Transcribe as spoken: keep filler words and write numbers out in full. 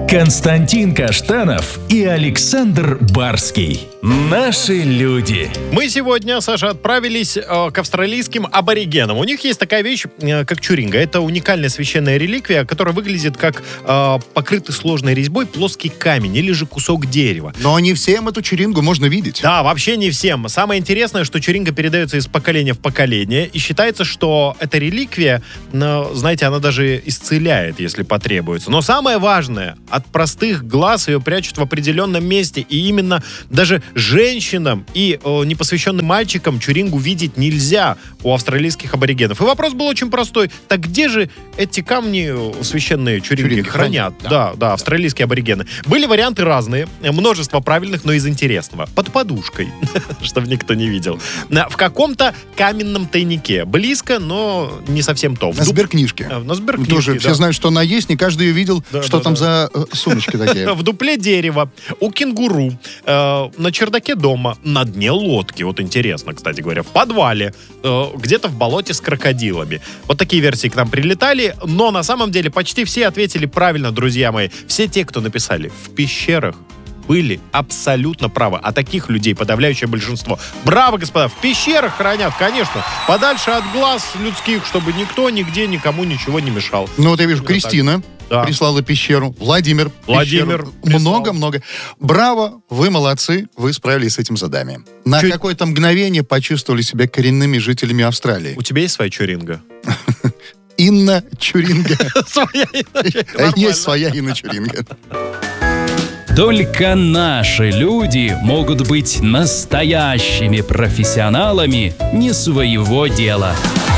Константин Каштанов и Александр Барский. Наши люди. Мы сегодня, Саша, отправились э, к австралийским аборигенам. У них есть такая вещь, э, как чуринга. Это уникальная священная реликвия, которая выглядит как э, покрытый сложной резьбой плоский камень или же кусок дерева. Но не всем эту чурингу можно видеть. Да, вообще не всем. Самое интересное, что чуринга передается из поколения в поколение. И считается, что эта реликвия, ну, знаете, она даже исцеляет, если потребуется. Но самое важное, от простых глаз ее прячут в определенном месте. И именно даже женщинам и э, непосвященным мальчикам чурингу видеть нельзя у австралийских аборигенов. И вопрос был очень простой. Так где же эти камни священные чуринги, Чуринги хранят? хранят, да. Да, да, австралийские аборигены. Были варианты разные, множество правильных, но из интересного. Под подушкой, чтобы никто не видел. В каком-то каменном тайнике. Близко, но не совсем то. На сберкнижке. На сберкнижке, Тоже да. все знают, что она есть, не каждый ее видел, Да, что да, там да. за э, сумочки такие. В дупле дерева, у кенгуру, э, на чердаке дома, на дне лодки, вот интересно, кстати говоря, в подвале, э, где-то в болоте с крокодилами. Вот такие версии к нам прилетали, но на самом деле почти все ответили правильно, друзья мои. Все те, кто написали в пещерах, были абсолютно правы. А таких людей подавляющее большинство. Браво, господа! В пещерах хранят, конечно, подальше от глаз людских, чтобы никто, нигде, никому ничего не мешал. Ну вот я вижу, Вот Кристина Да. прислала пещеру, Владимир Владимир пещеру. прислал. Много-много. Браво, вы молодцы, вы справились с этим заданием. На Чуть- какое-то мгновение почувствовали себя коренными жителями Австралии. У тебя есть своя чуринга? Инна Чуринга. Своя, Есть своя Инна Чуринга. Только наши люди могут быть настоящими профессионалами не своего дела.